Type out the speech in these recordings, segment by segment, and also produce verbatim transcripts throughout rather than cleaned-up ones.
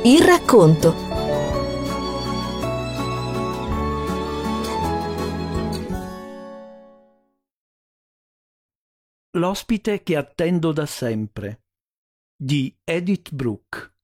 Il racconto. L'ospite che attendo da sempre di Edith Bruck.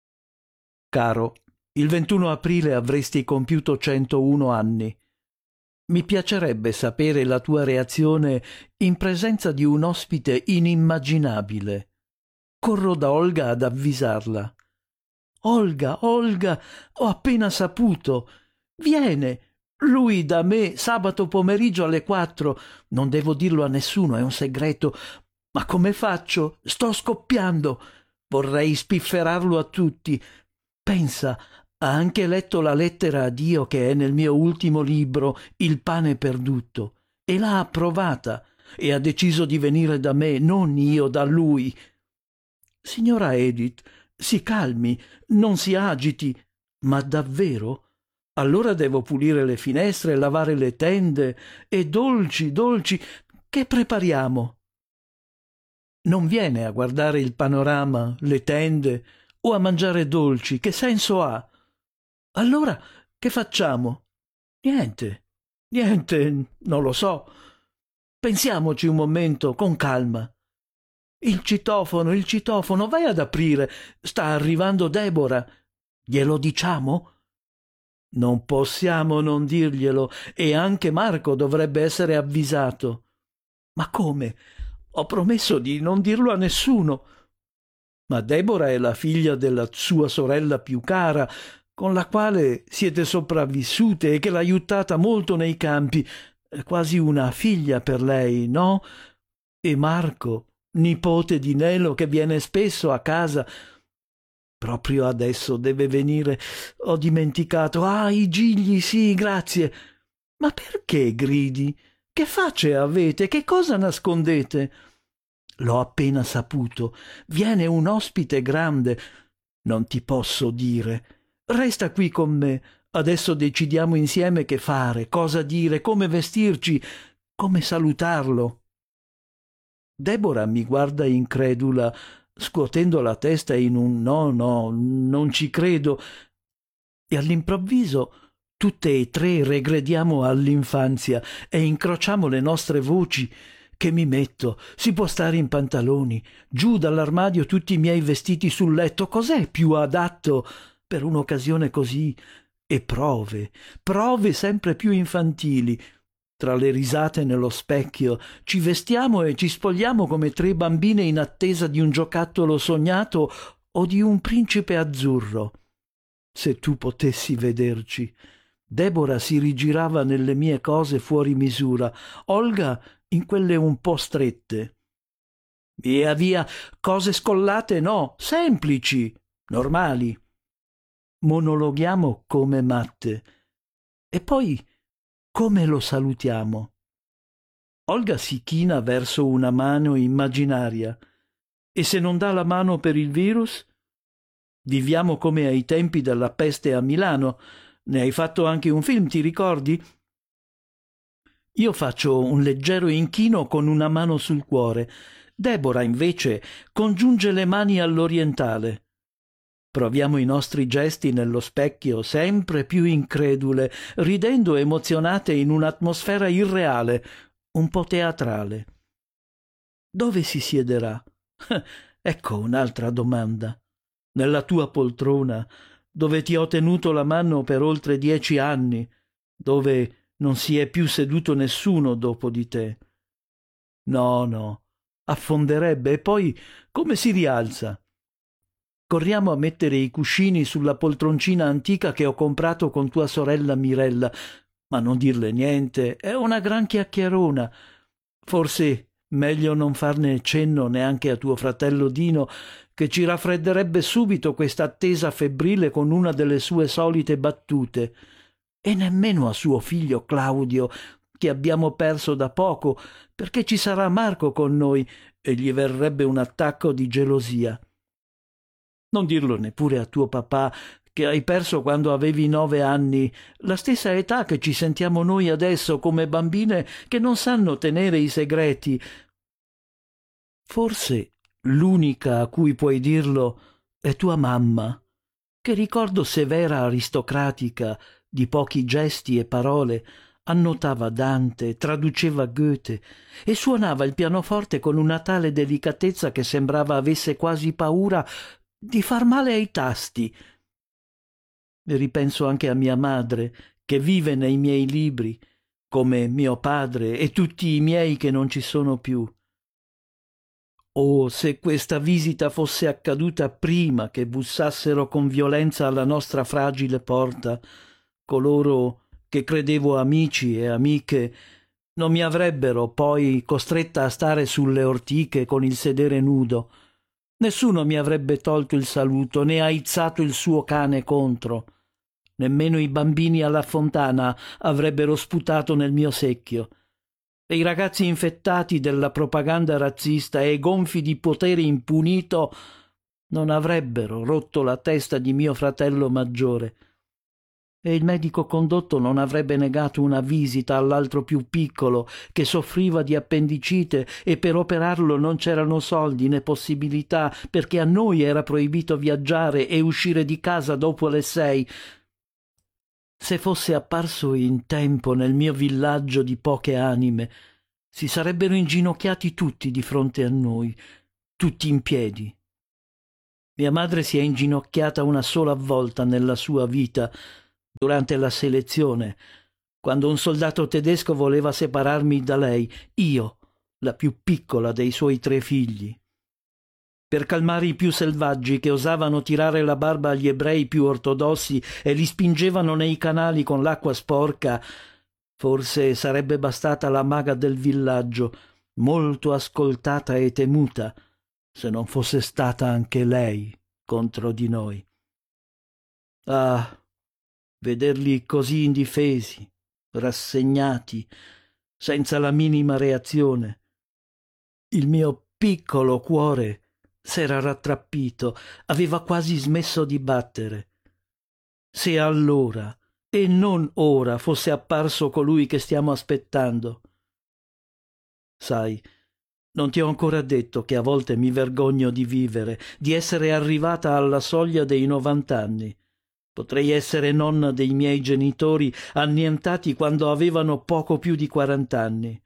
Caro, il ventuno aprile avresti compiuto centouno anni. Mi piacerebbe sapere la tua reazione in presenza di un ospite inimmaginabile. Corro da Olga ad avvisarla. Olga, Olga, ho appena saputo. Viene. Lui da me sabato pomeriggio alle quattro. Non devo dirlo a nessuno, è un segreto. Ma come faccio? Sto scoppiando. Vorrei spifferarlo a tutti. Pensa, ha anche letto la lettera a Dio che è nel mio ultimo libro, Il pane perduto, e l'ha approvata e ha deciso di venire da me, non io da lui. Signora Edith, si calmi, non si agiti. Ma davvero? Allora devo pulire le finestre, lavare le tende e dolci, dolci. Che prepariamo? Non viene a guardare il panorama, le tende o a mangiare dolci. Che senso ha? Allora che facciamo? Niente, niente, non lo so. Pensiamoci un momento, con calma. Il citofono, il citofono, vai ad aprire. Sta arrivando Deborah. Glielo diciamo? Non possiamo non dirglielo, e anche Marco dovrebbe essere avvisato. Ma come? Ho promesso di non dirlo a nessuno. Ma Deborah è la figlia della sua sorella più cara, con la quale siete sopravvissute e che l'ha aiutata molto nei campi. È quasi una figlia per lei, no? E Marco, nipote di Nelo, che viene spesso a casa. Proprio adesso deve venire. Ho dimenticato. Ah, i gigli, sì, grazie. Ma perché gridi? Che facce avete? Che cosa nascondete? L'ho appena saputo. Viene un ospite grande. Non ti posso dire. Resta qui con me. Adesso decidiamo insieme che fare, cosa dire, come vestirci, come salutarlo. Deborah mi guarda incredula, scuotendo la testa in un no, no, non ci credo. E all'improvviso tutte e tre regrediamo all'infanzia e incrociamo le nostre voci. Che mi metto? Si può stare in pantaloni? Giù dall'armadio tutti i miei vestiti sul letto. Cos'è più adatto per un'occasione così? E prove, prove sempre più infantili. Tra le risate nello specchio ci vestiamo e ci spogliamo come tre bambine in attesa di un giocattolo sognato o di un principe azzurro. Se tu potessi vederci. Deborah si rigirava nelle mie cose fuori misura, Olga in quelle un po' strette. Via via, cose scollate no, semplici, normali. Monologhiamo come matte. E poi come lo salutiamo? Olga si china verso una mano immaginaria. E se non dà la mano per il virus? Viviamo come ai tempi della peste a Milano. Ne hai fatto anche un film, ti ricordi? Io faccio un leggero inchino con una mano sul cuore. Deborah, invece, congiunge le mani all'orientale. Proviamo i nostri gesti nello specchio, sempre più incredule, ridendo emozionate in un'atmosfera irreale, un po' teatrale. Dove si siederà? Ecco un'altra domanda. Nella tua poltrona, dove ti ho tenuto la mano per oltre dieci anni, dove non si è più seduto nessuno dopo di te. No, no, affonderebbe e poi come si rialza? Corriamo a mettere i cuscini sulla poltroncina antica che ho comprato con tua sorella Mirella, ma non dirle niente, è una gran chiacchierona. Forse meglio non farne cenno neanche a tuo fratello Dino, che ci raffredderebbe subito questa attesa febbrile con una delle sue solite battute, e nemmeno a suo figlio Claudio, che abbiamo perso da poco, perché ci sarà Marco con noi e gli verrebbe un attacco di gelosia. Non dirlo neppure a tuo papà, che hai perso quando avevi nove anni, la stessa età che ci sentiamo noi adesso come bambine che non sanno tenere i segreti. Forse l'unica a cui puoi dirlo è tua mamma, che ricordo severa aristocratica, di pochi gesti e parole, annotava Dante, traduceva Goethe e suonava il pianoforte con una tale delicatezza che sembrava avesse quasi paura di far male ai tasti. E ripenso anche a mia madre, che vive nei miei libri, come mio padre e tutti i miei che non ci sono più. Oh, se questa visita fosse accaduta prima che bussassero con violenza alla nostra fragile porta, coloro che credevo amici e amiche non mi avrebbero poi costretta a stare sulle ortiche con il sedere nudo. Nessuno mi avrebbe tolto il saluto né aizzato il suo cane contro. Nemmeno i bambini alla fontana avrebbero sputato nel mio secchio. E i ragazzi infettati della propaganda razzista e gonfi di potere impunito non avrebbero rotto la testa di mio fratello maggiore. E il medico condotto non avrebbe negato una visita all'altro più piccolo che soffriva di appendicite e per operarlo non c'erano soldi né possibilità perché a noi era proibito viaggiare e uscire di casa dopo le sei. Se fosse apparso in tempo nel mio villaggio di poche anime, si sarebbero inginocchiati tutti di fronte a noi, tutti in piedi. Mia madre si è inginocchiata una sola volta nella sua vita, durante la selezione, quando un soldato tedesco voleva separarmi da lei, io, la più piccola dei suoi tre figli. Per calmare i più selvaggi che osavano tirare la barba agli ebrei più ortodossi e li spingevano nei canali con l'acqua sporca, forse sarebbe bastata la maga del villaggio, molto ascoltata e temuta, se non fosse stata anche lei contro di noi. Ah, vederli così indifesi, rassegnati, senza la minima reazione. Il mio piccolo cuore s'era rattrappito, aveva quasi smesso di battere. Se allora, e non ora, fosse apparso colui che stiamo aspettando. Sai, non ti ho ancora detto che a volte mi vergogno di vivere, di essere arrivata alla soglia dei novant'anni. Potrei essere nonna dei miei genitori annientati quando avevano poco più di quarant'anni.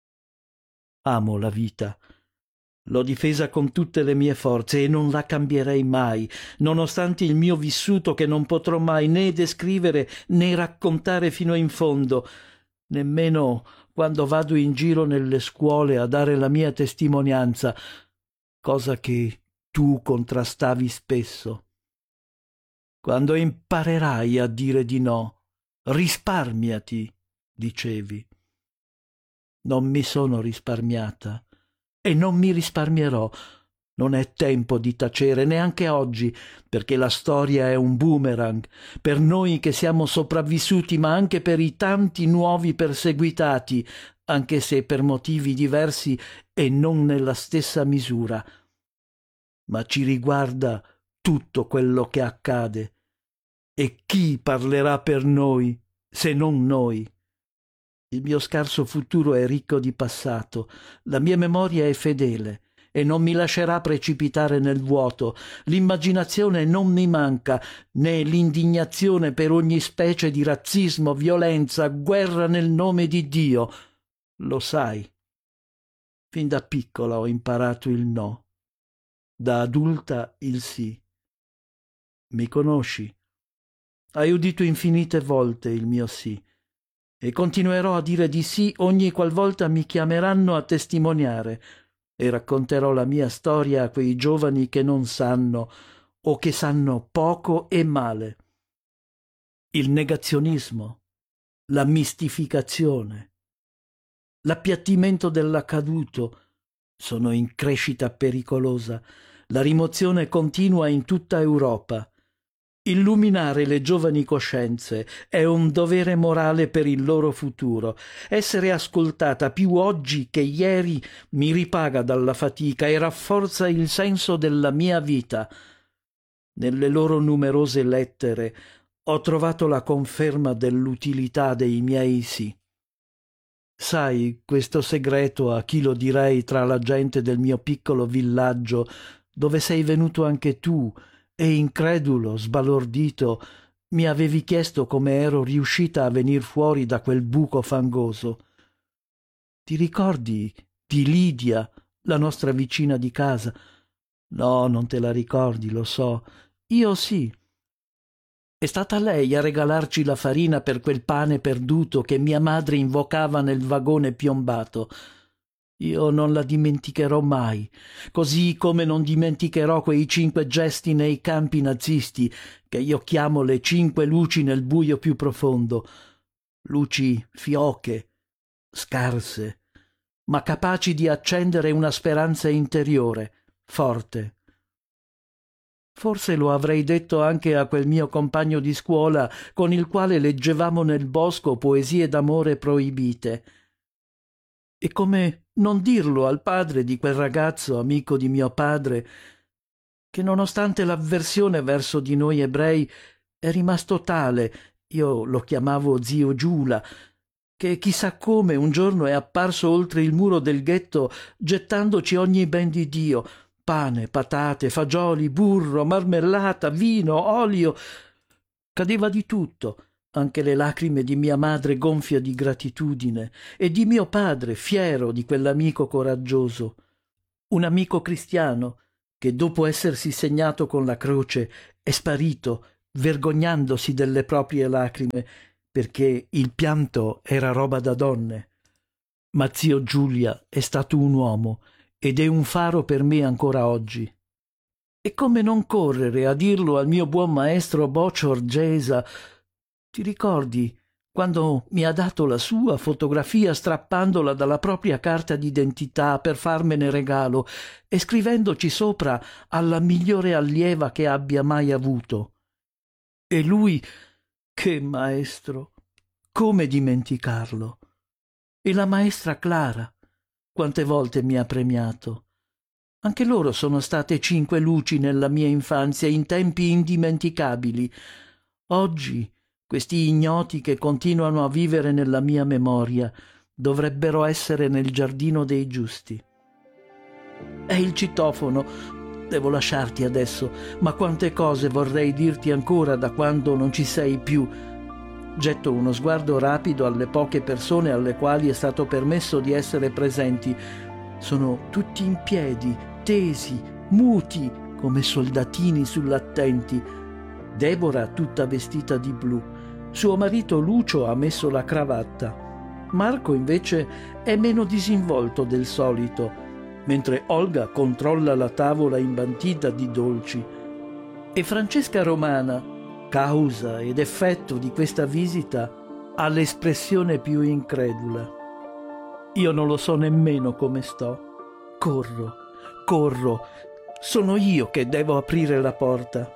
Amo la vita. L'ho difesa con tutte le mie forze e non la cambierei mai, nonostante il mio vissuto che non potrò mai né descrivere né raccontare fino in fondo, nemmeno quando vado in giro nelle scuole a dare la mia testimonianza, cosa che tu contrastavi spesso. Quando imparerai a dire di no, risparmiati, dicevi. Non mi sono risparmiata. E non mi risparmierò. Non è tempo di tacere neanche oggi, perché la storia è un boomerang, per noi che siamo sopravvissuti, ma anche per i tanti nuovi perseguitati, anche se per motivi diversi e non nella stessa misura. Ma ci riguarda tutto quello che accade. E chi parlerà per noi, se non noi? Il mio scarso futuro è ricco di passato, la mia memoria è fedele e non mi lascerà precipitare nel vuoto. L'immaginazione non mi manca, né l'indignazione per ogni specie di razzismo, violenza, guerra nel nome di Dio. Lo sai. Fin da piccola ho imparato il no, da adulta il sì. Mi conosci? Hai udito infinite volte il mio sì. E continuerò a dire di sì ogni qualvolta mi chiameranno a testimoniare e racconterò la mia storia a quei giovani che non sanno o che sanno poco e male. Il negazionismo, la mistificazione, l'appiattimento dell'accaduto sono in crescita pericolosa, la rimozione continua in tutta Europa. Illuminare le giovani coscienze è un dovere morale per il loro futuro. Essere ascoltata più oggi che ieri mi ripaga dalla fatica e rafforza il senso della mia vita. Nelle loro numerose lettere ho trovato la conferma dell'utilità dei miei sì. Sai questo segreto a chi lo direi tra la gente del mio piccolo villaggio, dove sei venuto anche tu, e incredulo, sbalordito, mi avevi chiesto come ero riuscita a venir fuori da quel buco fangoso. Ti ricordi di Lidia, la nostra vicina di casa? No, non te la ricordi, lo so. Io sì. È stata lei a regalarci la farina per quel pane perduto che mia madre invocava nel vagone piombato. Io non la dimenticherò mai, così come non dimenticherò quei cinque gesti nei campi nazisti, che io chiamo le cinque luci nel buio più profondo. Luci fioche, scarse, ma capaci di accendere una speranza interiore, forte. Forse lo avrei detto anche a quel mio compagno di scuola con il quale leggevamo nel bosco poesie d'amore proibite. E come non dirlo al padre di quel ragazzo, amico di mio padre, che nonostante l'avversione verso di noi ebrei è rimasto tale, io lo chiamavo zio Giula, che chissà come un giorno è apparso oltre il muro del ghetto gettandoci ogni ben di Dio, pane, patate, fagioli, burro, marmellata, vino, olio. Cadeva di tutto, anche le lacrime di mia madre gonfia di gratitudine e di mio padre fiero di quell'amico coraggioso. Un amico cristiano che dopo essersi segnato con la croce è sparito, vergognandosi delle proprie lacrime, perché il pianto era roba da donne. Ma zio Giulia è stato un uomo ed è un faro per me ancora oggi. E come non correre a dirlo al mio buon maestro Boccior Gesa? Ti ricordi quando mi ha dato la sua fotografia strappandola dalla propria carta d'identità per farmene regalo e scrivendoci sopra alla migliore allieva che abbia mai avuto? E lui, che maestro, come dimenticarlo? E la maestra Clara, quante volte mi ha premiato. Anche loro sono state cinque luci nella mia infanzia in tempi indimenticabili. Oggi questi ignoti che continuano a vivere nella mia memoria dovrebbero essere nel giardino dei giusti. È il citofono. Devo lasciarti adesso, ma quante cose vorrei dirti ancora da quando non ci sei più. Getto uno sguardo rapido alle poche persone alle quali è stato permesso di essere presenti. Sono tutti in piedi, tesi, muti, come soldatini sull'attenti. Deborah tutta vestita di blu. Suo marito Lucio ha messo la cravatta. Marco invece è meno disinvolto del solito, mentre Olga controlla la tavola imbantita di dolci. E Francesca Romana, causa ed effetto di questa visita, ha l'espressione più incredula. Io non lo so nemmeno come sto. Corro, corro. Sono io che devo aprire la porta.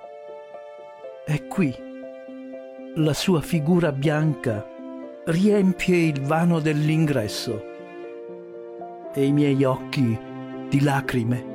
È qui. La sua figura bianca riempie il vano dell'ingresso e i miei occhi di lacrime.